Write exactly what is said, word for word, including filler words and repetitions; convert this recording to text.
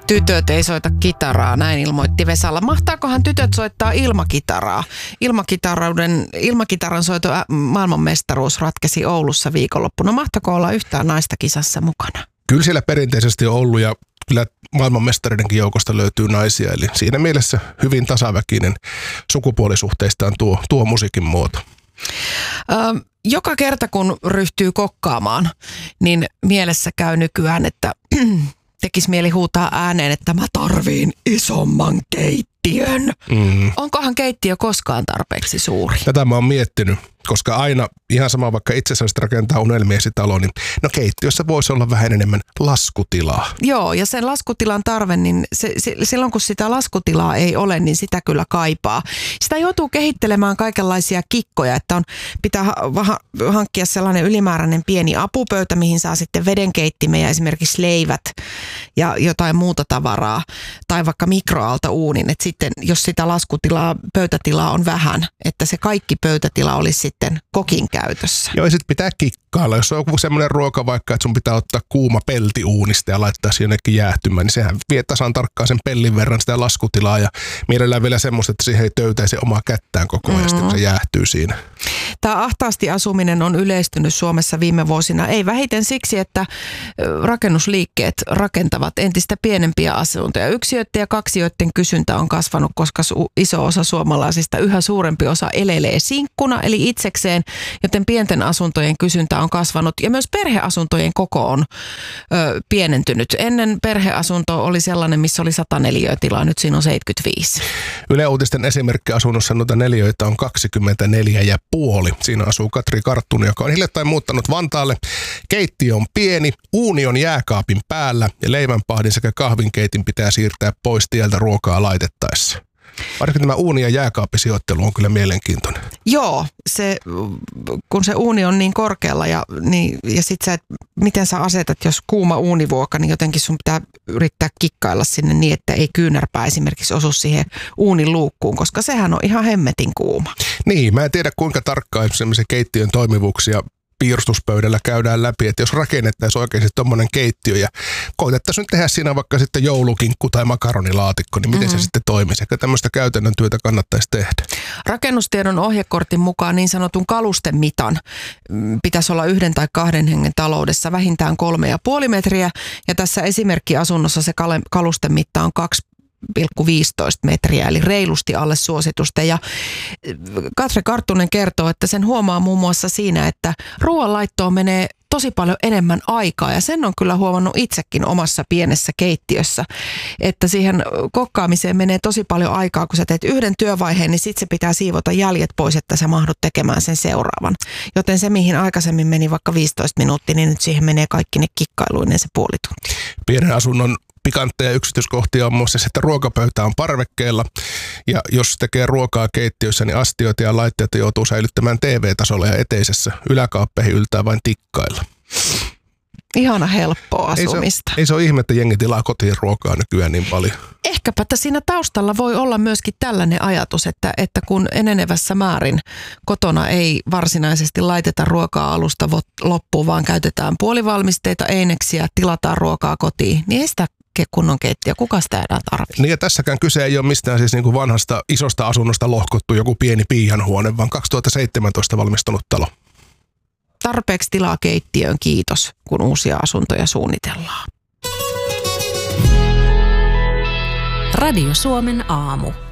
Tytöt ei soita kitaraa, näin ilmoitti Vesala. Mahtaakohan tytöt soittaa ilmakitaraa? Ilmakitaran, ilmakitaran soito maailmanmestaruus ratkesi Oulussa viikonloppuna. Mahtaako olla yhtään naista kisassa mukana? Kyllä siellä perinteisesti on ollut ja kyllä maailmanmestaridenkin joukosta löytyy naisia. Eli siinä mielessä hyvin tasaväkinen sukupuolisuhteistaan tuo, tuo musiikin muoto. Ö, joka kerta kun ryhtyy kokkaamaan, niin mielessä käy nykyään, että tekisi mieli huutaa ääneen, että mä tarviin isomman keittiön. Mm. Onkohan keittiö koskaan tarpeeksi suuri? Tätä mä oon miettinyt, koska aina ihan sama vaikka itse asiassa rakentaa unelmiesi talo, niin no keittiössä voisi olla vähän enemmän laskutilaa. Joo, ja sen laskutilan tarve, niin se, se, silloin kun sitä laskutilaa ei ole, niin sitä kyllä kaipaa. Sitä joutuu kehittelemään kaikenlaisia kikkoja, että on, pitää ha- hankkia sellainen ylimääräinen pieni apupöytä, mihin saa sitten vedenkeittimen ja esimerkiksi leivät ja jotain muuta tavaraa, tai vaikka mikroaaltouunin, että sitten jos sitä laskutilaa, pöytätilaa on vähän, että se kaikki pöytätila olisi sitten kokin käytössä. Joo, ja sitten pitää kikkailla. Jos on joku semmoinen ruoka vaikka, että sun pitää ottaa kuuma pelti uunista ja laittaa siihen jonnekin jäähtymään, niin sehän vie tasan tarkkaan sen pellin verran sitä laskutilaa ja mielellään vielä semmoista, että siihen ei töytäisi omaa kättään koko ajan, mm-hmm. kun se jäähtyy siinä. Tämä ahtaasti asuminen on yleistynyt Suomessa viime vuosina. Ei vähiten siksi, että rakennusliikkeet rakentavat entistä pienempiä asuntoja. Yksiöiden ja kaksiöiden kysyntä on kasvanut, koska iso osa suomalaisista, yhä suurempi osa elelee sinkkuna, eli itsekseen, joten pienten asuntojen kysyntä on kasvanut ja myös perheasuntojen koko on ö, pienentynyt. Ennen perheasunto oli sellainen, missä oli sata neliötilaa, nyt siinä on seitsemänkymmentäviisi. Yle Uutisten esimerkkiasunnossa noita neliöitä on kaksikymmentäneljä ja puoli. Siinä asuu Katri Karttunen, joka on hiljattain muuttanut Vantaalle. Keittiö on pieni, uuni on jääkaapin päällä ja leivänpahdin sekä kahvinkeitin pitää siirtää pois tieltä ruokaa laitettaessa. Varsinkin tämä uuni- ja jääkaappisijoittelu on kyllä mielenkiintoinen. Joo, se, kun se uuni on niin korkealla ja, niin, ja sit sä, et, miten sä asetat, jos kuuma uunivuoka, niin jotenkin sun pitää yrittää kikkailla sinne niin, että ei kyynärpää esimerkiksi osu siihen uunin luukkuun, koska sehän on ihan hemmetin kuuma. Niin, mä en tiedä kuinka tarkkaan semmoisen keittiön toimivuuksia piirustuspöydällä käydään läpi, että jos rakennettaisiin oikeasti tuommoinen keittiö ja koitettaisiin nyt tehdä siinä vaikka sitten joulukinkku tai makaronilaatikko, niin miten mm-hmm. se sitten toimisi? Ehkä tämmöistä käytännön työtä kannattaisi tehdä. Rakennustiedon ohjekortin mukaan niin sanotun kalustemitan pitäisi olla yhden tai kahden hengen taloudessa vähintään kolme ja puoli metriä ja tässä esimerkkiasunnossa se kalustemitta on kaksi pilkku viisitoista metriä, eli reilusti alle suositusten. Ja Katri Karttunen kertoo, että sen huomaa muun muassa siinä, että ruoanlaittoon menee tosi paljon enemmän aikaa, ja sen on kyllä huomannut itsekin omassa pienessä keittiössä, että siihen kokkaamiseen menee tosi paljon aikaa, kun sä teet yhden työvaiheen, niin sit se pitää siivota jäljet pois, että sä mahdut tekemään sen seuraavan. Joten se, mihin aikaisemmin meni vaikka viisitoista minuuttia, niin nyt siihen menee kaikki ne kikkailuinen se puoli tuntia. Pienen asunnon pikantteja yksityiskohtia on muassa se, että ruokapöytä on parvekkeella ja jos tekee ruokaa keittiössä, niin astioita ja laitteita joutuu säilyttämään T V-tasolla ja eteisessä. Yläkaappeihin yltää vain tikkailla. Ihana helppoa asumista. Ei se, ei se ole ihme, että jengi tilaa kotiin ruokaa nykyään niin paljon. Ehkäpä siinä taustalla voi olla myöskin tällainen ajatus, että, että kun enenevässä määrin kotona ei varsinaisesti laiteta ruokaa alusta loppuun, vaan käytetään puolivalmisteita, eineksiä, tilataan ruokaa kotiin, niin ei sitä kunnon keittiö. Kuka sitä enää tarvitsee? Niin ja tässäkään kyse ei ole mistään siis niin kuin vanhasta isosta asunnosta lohkottu joku pieni piianhuone, vaan kaksituhattaseitsemäntoista valmistunut talo. Tarpeeksi tilaa keittiöön, kiitos, kun uusia asuntoja suunnitellaan. Radio Suomen aamu.